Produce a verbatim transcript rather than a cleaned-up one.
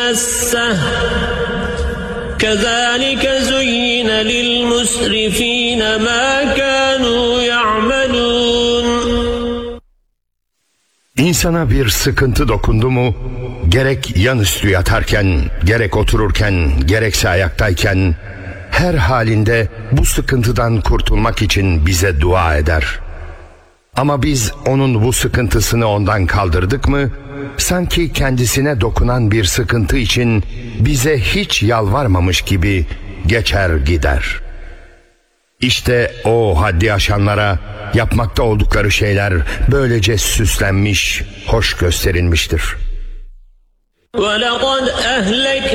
كذلك زين للمسرفين ما كانوا يعملون. İnsana bir sıkıntı dokundu mu, gerek yanüstü yatarken, gerek otururken, gerekse ayaktayken, her halinde bu sıkıntıdan kurtulmak için bize dua eder. Ama biz onun bu sıkıntısını ondan kaldırdık mı, sanki kendisine dokunan bir sıkıntı için bize hiç yalvarmamış gibi geçer gider. İşte o haddi aşanlara yapmakta oldukları şeyler böylece süslenmiş, hoş gösterilmiştir. وَلَقَدْ أَهْلَكْنَا